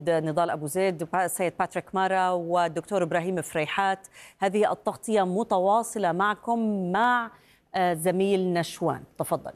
نضال أبو زيد، السيد باتريك مارا والدكتور إبراهيم فريحات. هذه التغطية متواصلة معكم مع زميل نشوان. تفضل.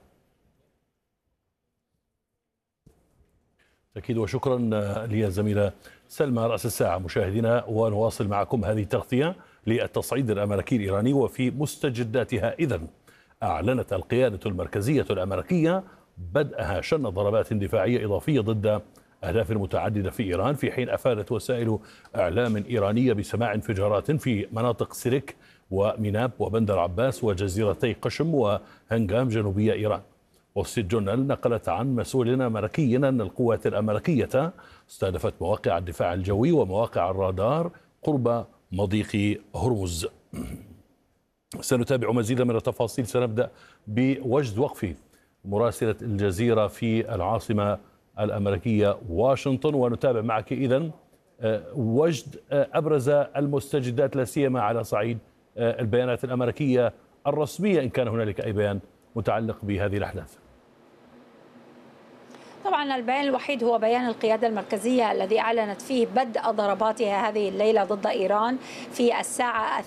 أكيد وشكرا للزميلة سلمى رأس الساعة. مشاهدينا، ونواصل معكم هذه التغطية للتصعيد الأمريكي الإيراني وفي مستجداتها. إذن أعلنت القيادة المركزية الأمريكية بدءها شن ضربات دفاعية إضافية ضد أهداف متعددة في إيران، في حين أفادت وسائل إعلام إيرانية بسماع انفجارات في مناطق سيرك وميناب وبندر عباس وجزيرتي قشم وهنغام جنوبية إيران. وستريت جورنال نقلت عن مسؤول أمريكي أن القوات الأمريكية استهدفت مواقع الدفاع الجوي ومواقع الرادار قرب مضيق هرمز. سنتابع مزيدا من التفاصيل. سنبدأ بوجد وقفي مراسلة الجزيرة في العاصمة الأمريكية واشنطن، ونتابع معك إذن وجد أبرز المستجدات، لا سيما على صعيد البيانات الأمريكية الرسمية، إن كان هنالك أي بيان متعلق بهذه الأحداث. طبعا البيان الوحيد هو بيان القيادة المركزية الذي أعلنت فيه بدء ضرباتها هذه الليلة ضد إيران في الساعة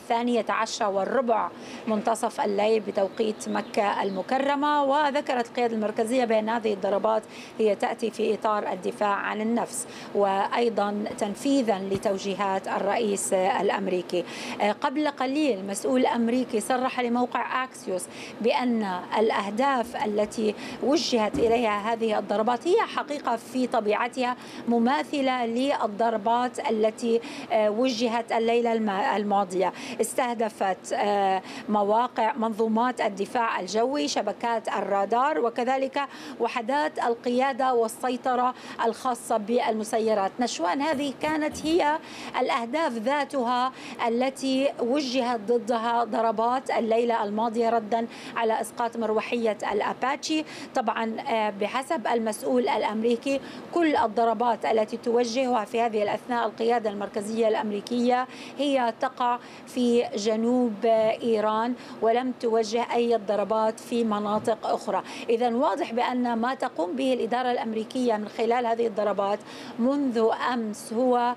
12:15 منتصف الليل بتوقيت مكة المكرمة. وذكرت القيادة المركزية بأن هذه الضربات هي تأتي في إطار الدفاع عن النفس وأيضا تنفيذا لتوجيهات الرئيس الأمريكي. قبل قليل مسؤول أمريكي صرح لموقع أكسيوس بأن الأهداف التي وجهت إليها هذه الضربات هي حقيقة في طبيعتها مماثلة للضربات التي وجهت الليلة الماضية. استهدفت مواقع منظومات الدفاع الجوي، شبكات الرادار، وكذلك وحدات القيادة والسيطرة الخاصة بالمسيرات. نشوان، هذه كانت هي الأهداف ذاتها التي وجهت ضدها ضربات الليلة الماضية ردا على إسقاط مروحية الأباتشي. طبعا بحسب المسؤول الأمريكي كل الضربات التي توجهها في هذه الأثناء القيادة المركزية الأمريكية هي تقع في جنوب إيران ولم توجه أي ضربات في مناطق أخرى. إذن واضح بأن ما تقوم به الإدارة الأمريكية من خلال هذه الضربات منذ أمس هو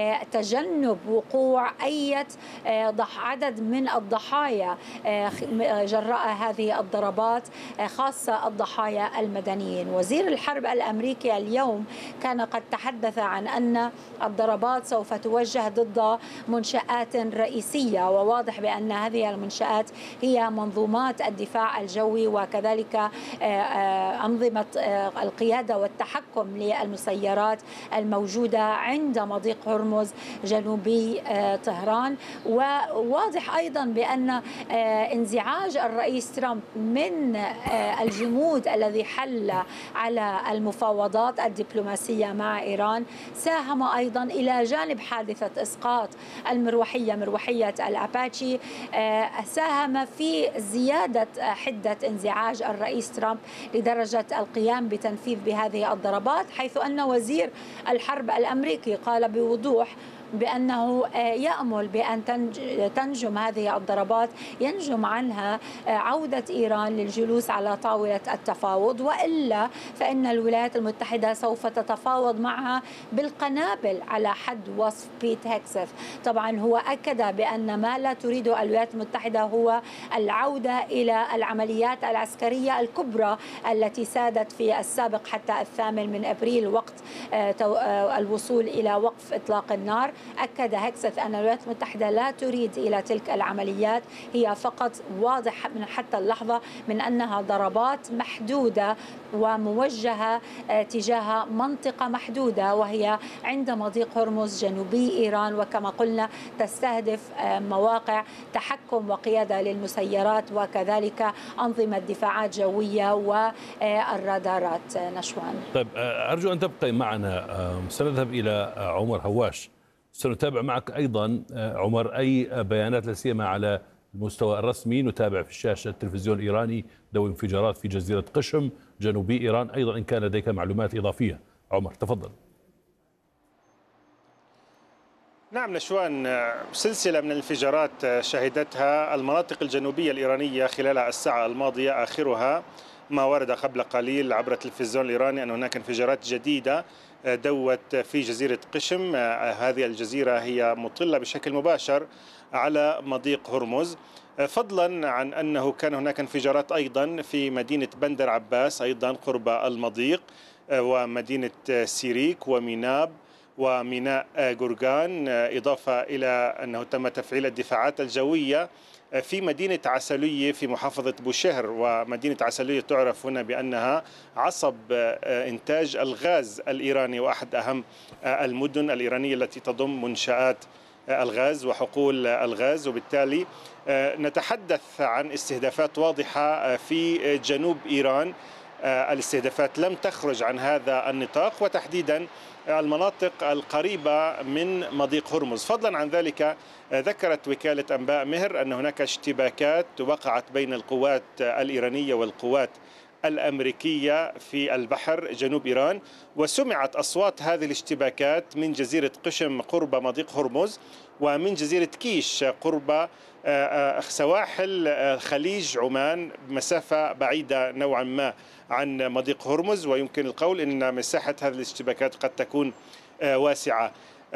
تجنب وقوع أي عدد من الضحايا جراء هذه الضربات، خاصة الضحايا المدنيين. وزير الحرب الأمريكي اليوم كان قد تحدث عن أن الضربات سوف توجه ضد منشآت رئيسية، وواضح بأن هذه المنشآت هي منظومات الدفاع الجوي وكذلك أنظمة القيادة والتحكم للمسيرات الموجودة عند مضيق هرمز جنوبي طهران. وواضح أيضا بأن انزعاج الرئيس ترامب من الجمود الذي حل على المفاوضات الدبلوماسية مع إيران ساهم أيضا إلى جانب حادثة إسقاط مروحية الأباتشي، ساهم في زيادة حدة انزعاج الرئيس ترامب لدرجة القيام بتنفيذ بهذه الضربات، حيث أن وزير الحرب الأمريكي قال بوضوح بأنه يأمل بأن تنجم هذه الضربات، ينجم عنها عودة إيران للجلوس على طاولة التفاوض، وإلا فإن الولايات المتحدة سوف تتفاوض معها بالقنابل على حد وصف بيت هيكسث. طبعا هو أكد بأن ما لا تريده الولايات المتحدة هو العودة إلى العمليات العسكرية الكبرى التي سادت في السابق حتى 8 أبريل وقت الوصول إلى وقف إطلاق النار. أكد هيكسث أن الولايات المتحدة لا تريد إلى تلك العمليات، هي فقط واضح من حتى اللحظة من أنها ضربات محدودة وموجهة تجاه منطقة محدودة وهي عند مضيق هرمز جنوبي إيران، وكما قلنا تستهدف مواقع تحكم وقيادة للمسيرات وكذلك أنظمة دفاعات جوية والرادارات. نشوان. طيب، أرجو أن تبقي معنا. سنذهب إلى عمر هواش. سنتابع معك أيضا عمر أي بيانات لا سيما على المستوى الرسمي. نتابع في الشاشة التلفزيون الإيراني ذوي انفجارات في جزيرة قشم جنوبي إيران، أيضا إن كان لديك معلومات إضافية. عمر تفضل. نعم نشوان، سلسلة من الانفجارات شهدتها المناطق الجنوبية الإيرانية خلال الساعة الماضية، آخرها ما ورد قبل قليل عبر التلفزيون الإيراني أن هناك انفجارات جديدة دوت في جزيرة قشم. هذه الجزيرة هي مطلة بشكل مباشر على مضيق هرمز، فضلا عن أنه كان هناك انفجارات أيضا في مدينة بندر عباس أيضا قرب المضيق، ومدينة سيريك وميناب وميناء جورجان، إضافة إلى أنه تم تفعيل الدفاعات الجوية في مدينة عسلية في محافظة بوشهر. ومدينة عسلية تعرف هنا بأنها عصب إنتاج الغاز الإيراني وأحد أهم المدن الإيرانية التي تضم منشآت الغاز وحقول الغاز، وبالتالي نتحدث عن استهدافات واضحة في جنوب إيران. الاستهدافات لم تخرج عن هذا النطاق، وتحديدا المناطق القريبة من مضيق هرمز. فضلا عن ذلك ذكرت وكالة أنباء مهر أن هناك اشتباكات وقعت بين القوات الإيرانية والقوات الأمريكية في البحر جنوب إيران، وسمعت أصوات هذه الاشتباكات من جزيرة قشم قرب مضيق هرمز، ومن جزيرة كيش قرب سواحل خليج عمان، مسافة بعيدة نوعا ما عن مضيق هرمز، ويمكن القول أن مساحة هذه الاشتباكات قد تكون واسعة.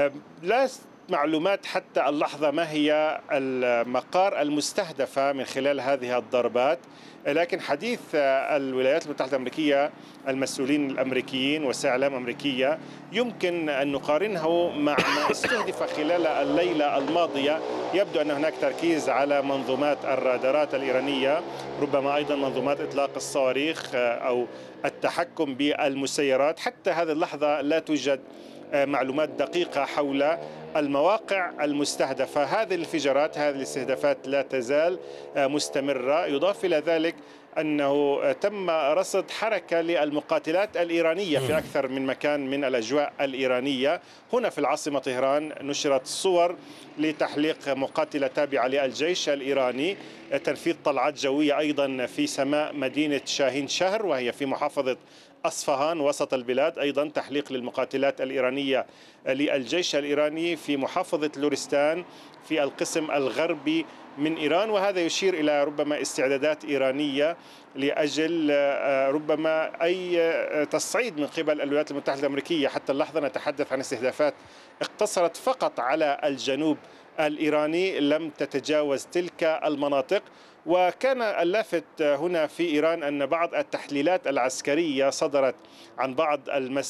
لا معلومات حتى اللحظة ما هي المقار المستهدفة من خلال هذه الضربات، لكن حديث الولايات المتحدة الأمريكية المسؤولين الأمريكيين وسائل إعلام أمريكية يمكن أن نقارنه مع ما استهدف خلال الليلة الماضية. يبدو أن هناك تركيز على منظومات الرادارات الإيرانية، ربما أيضا منظومات إطلاق الصواريخ أو التحكم بالمسيرات. حتى هذه اللحظة لا توجد معلومات دقيقة حول المواقع المستهدفة. هذه الانفجارات، هذه الاستهدافات لا تزال مستمرة. يضاف إلى ذلك أنه تم رصد حركة للمقاتلات الإيرانية في أكثر من مكان من الأجواء الإيرانية. هنا في العاصمة طهران نشرت صور لتحليق مقاتلة تابعة للجيش الإيراني، تنفيذ طلعات جوية أيضا في سماء مدينة شاهين شهر وهي في محافظة أصفهان وسط البلاد، أيضا تحليق للمقاتلات الإيرانية للجيش الإيراني في محافظة لورستان في القسم الغربي من إيران. وهذا يشير إلى ربما استعدادات إيرانية لأجل ربما أي تصعيد من قبل الولايات المتحدة الأمريكية. حتى اللحظة نتحدث عن استهدافات اقتصرت فقط على الجنوب الإيراني، لم تتجاوز تلك المناطق. وكان اللافت هنا في إيران أن بعض التحليلات العسكرية صدرت عن بعض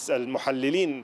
المحللين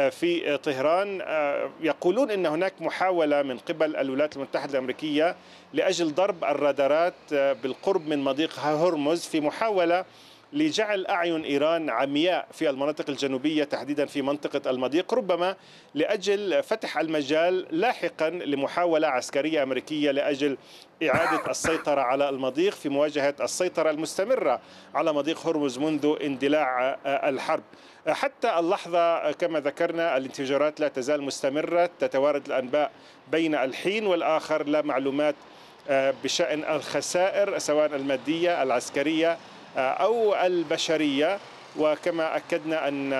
في طهران يقولون أن هناك محاولة من قبل الولايات المتحدة الأمريكية لأجل ضرب الرادارات بالقرب من مضيق هرمز في محاولة لجعل أعين إيران عمياء في المناطق الجنوبية تحديدا في منطقة المضيق، ربما لأجل فتح المجال لاحقا لمحاولة عسكرية أمريكية لأجل إعادة السيطرة على المضيق في مواجهة السيطرة المستمرة على مضيق هرمز منذ اندلاع الحرب. حتى اللحظة كما ذكرنا الانفجارات لا تزال مستمرة، تتوارد الأنباء بين الحين والآخر، لا معلومات بشأن الخسائر سواء المادية العسكرية أو البشرية. وكما أكدنا أن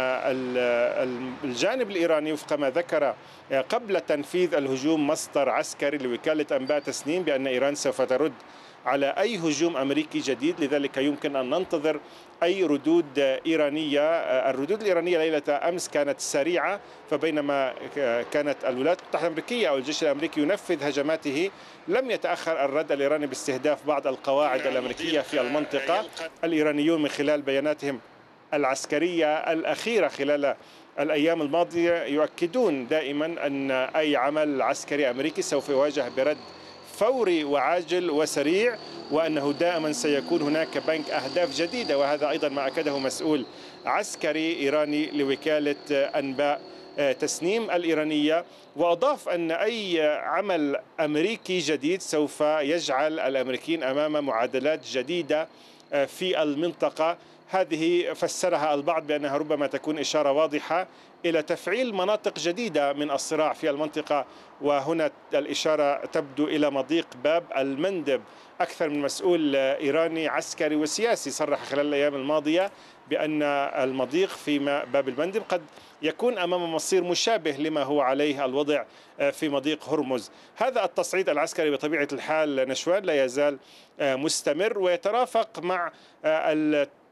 الجانب الإيراني وفق ما ذكر قبل تنفيذ الهجوم مصدر عسكري لوكالة أنباء تسنيم بأن إيران سوف ترد على أي هجوم أمريكي جديد، لذلك يمكن أن ننتظر أي ردود إيرانية. الردود الإيرانية ليلة أمس كانت سريعة، فبينما كانت الولايات المتحدة الأمريكية أو الجيش الأمريكي ينفذ هجماته لم يتأخر الرد الإيراني باستهداف بعض القواعد الأمريكية في المنطقة. الإيرانيون من خلال بياناتهم العسكرية الأخيرة خلال الأيام الماضية يؤكدون دائما أن أي عمل عسكري أمريكي سوف يواجه برد فوري وعاجل وسريع، وأنه دائما سيكون هناك بنك أهداف جديدة. وهذا أيضا ما أكده مسؤول عسكري إيراني لوكالة أنباء تسنيم الإيرانية، وأضاف أن أي عمل أمريكي جديد سوف يجعل الأمريكيين أمام معادلات جديدة في المنطقة. هذه فسرها البعض بأنها ربما تكون إشارة واضحة إلى تفعيل مناطق جديدة من الصراع في المنطقة، وهنا الإشارة تبدو إلى مضيق باب المندب. أكثر من مسؤول إيراني عسكري وسياسي صرح خلال الأيام الماضية بأن المضيق في باب المندب قد يكون أمام مصير مشابه لما هو عليه الوضع في مضيق هرمز. هذا التصعيد العسكري بطبيعة الحال نشوان لا يزال مستمر ويترافق مع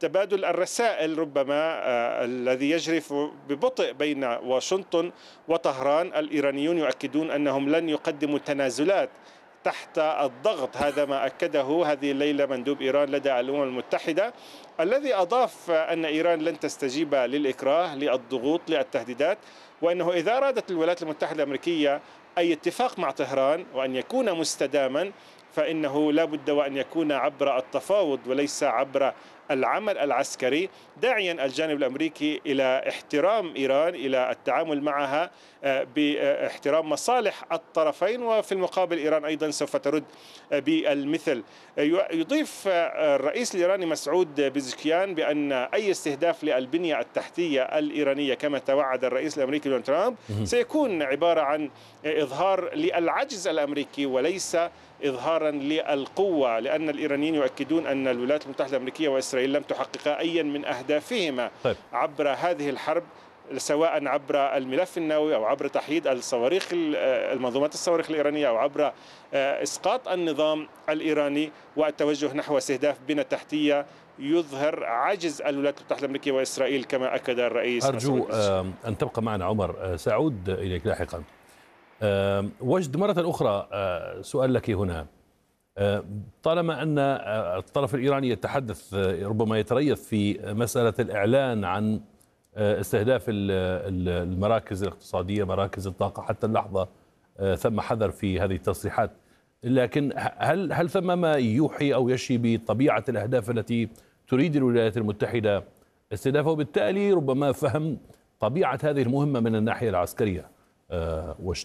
تبادل الرسائل ربما الذي يجري ببطء بين واشنطن وطهران. الإيرانيون يؤكدون أنهم لن يقدموا تنازلات تحت الضغط، هذا ما أكده هذه الليلة مندوب إيران لدى الأمم المتحدة، الذي أضاف أن إيران لن تستجيب للإكراه، للضغوط، للتهديدات، وأنه إذا أرادت الولايات المتحدة الأمريكية أي اتفاق مع طهران وأن يكون مستداما فإنه لا بد وأن يكون عبر التفاوض وليس عبر العمل العسكري، داعيا الجانب الأمريكي إلى احترام إيران، إلى التعامل معها باحترام مصالح الطرفين، وفي المقابل إيران أيضا سوف ترد بالمثل. يضيف الرئيس الإيراني مسعود بيزكيان بأن أي استهداف للبنية التحتية الإيرانية كما توعد الرئيس الأمريكي دونالد ترامب سيكون عبارة عن إظهار للعجز الأمريكي وليس إظهارا للقوة، لأن الإيرانيين يؤكدون أن الولايات المتحدة الأمريكية وإسرائيل لم تحققا أي من أهدافهما عبر هذه الحرب، سواء عبر الملف النووي أو عبر تحييد الصواريخ المنظومات الصواريخ الإيرانية أو عبر إسقاط النظام الإيراني والتوجه نحو استهداف بنى تحتية يظهر عجز الولايات المتحدة الأمريكية وإسرائيل كما أكد الرئيس. أرجو أن تبقى معنا عمر، سأعود إليك لاحقا. وجد مرة أخرى سؤال لك هنا. طالما أن الطرف الإيراني يتحدث ربما يتريث في مسألة الإعلان عن استهداف المراكز الاقتصادية، مراكز الطاقة، حتى اللحظة ثم حذر في هذه التصريحات، لكن هل ثم ما يوحي أو يشي بطبيعة الأهداف التي تريد الولايات المتحدة استهدافها، وبالتالي ربما فهم طبيعة هذه المهمة من الناحية العسكرية؟ وجد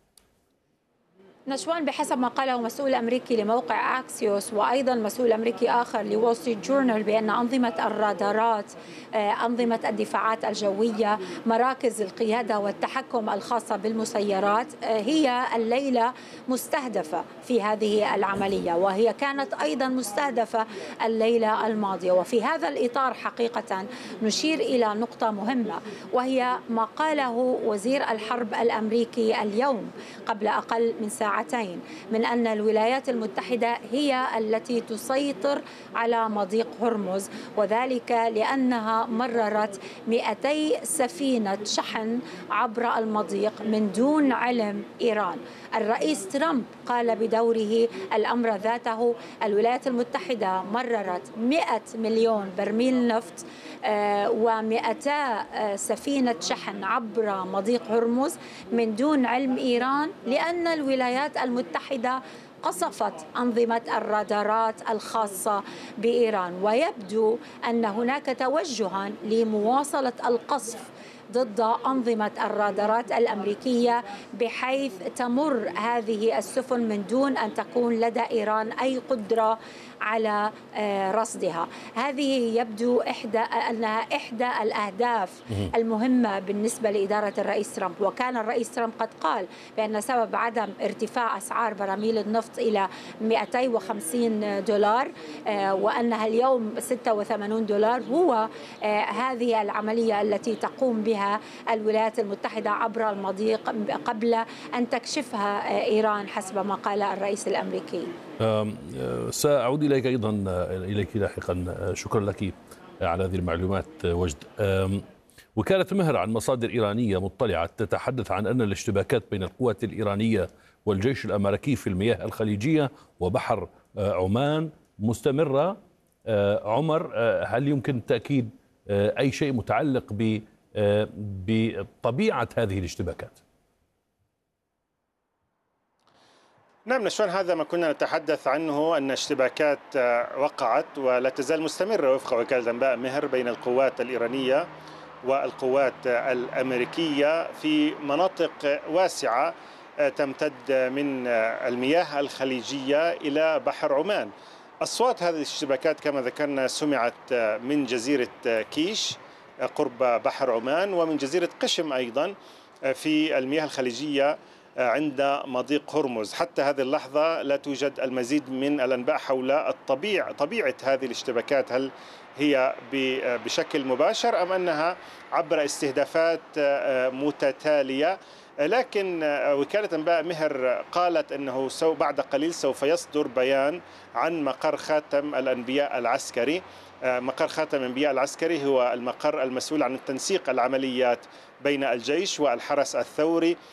نشوان، بحسب ما قاله مسؤول أمريكي لموقع أكسيوس وأيضا مسؤول أمريكي آخر لوول ستريت جورنال بأن أنظمة الرادارات، أنظمة الدفاعات الجوية، مراكز القيادة والتحكم الخاصة بالمسيرات هي الليلة مستهدفة في هذه العملية، وهي كانت أيضا مستهدفة الليلة الماضية. وفي هذا الإطار حقيقة نشير إلى نقطة مهمة، وهي ما قاله وزير الحرب الأمريكي اليوم قبل أقل من ساعة من أن الولايات المتحدة هي التي تسيطر على مضيق هرمز، وذلك لأنها مررت 200 سفينة شحن عبر المضيق من دون علم إيران. الرئيس ترامب قال بدوره الأمر ذاته، الولايات المتحدة مررت 100 مليون برميل نفط و200 سفينة شحن عبر مضيق هرمز من دون علم إيران، لأن الولايات المتحدة قصفت أنظمة الرادارات الخاصة بإيران. ويبدو أن هناك توجها لمواصلة القصف ضد أنظمة الرادارات الأمريكية بحيث تمر هذه السفن من دون أن تكون لدى إيران أي قدرة على رصدها. هذه يبدو أنها إحدى الأهداف المهمة بالنسبة لإدارة الرئيس ترامب. وكان الرئيس ترامب قد قال بأن سبب عدم ارتفاع أسعار براميل النفط إلى $250 وأنها اليوم $86 هو هذه العملية التي تقوم بها الولايات المتحدة عبر المضيق قبل أن تكشفها إيران حسب ما قال الرئيس الأمريكي. سأعود إليك أيضا إليك لاحقا. شكرا لك على هذه المعلومات وجد. وكالة مهر عن مصادر إيرانية مطلعة تتحدث عن أن الاشتباكات بين القوات الإيرانية والجيش الأمريكي في المياه الخليجية وبحر عمان مستمرة. عمر، هل يمكن تأكيد أي شيء متعلق بطبيعة هذه الاشتباكات؟ نعم نشوان، هذا ما كنا نتحدث عنه، أن اشتباكات وقعت ولا تزال مستمرة وفق وكالة أنباء مهر بين القوات الإيرانية والقوات الأمريكية في مناطق واسعة تمتد من المياه الخليجية إلى بحر عمان. أصوات هذه الاشتباكات كما ذكرنا سمعت من جزيرة كيش قرب بحر عمان ومن جزيرة قشم أيضا في المياه الخليجية عند مضيق هرمز. حتى هذه اللحظة لا توجد المزيد من الأنباء حول طبيعة هذه الاشتباكات، هل هي بشكل مباشر أم أنها عبر استهدافات متتالية. لكن وكالة أنباء مهر قالت أنه بعد قليل سوف يصدر بيان عن مقر خاتم الأنبياء العسكري. مقر خاتم الأنبياء العسكري هو المقر المسؤول عن تنسيق العمليات بين الجيش والحرس الثوري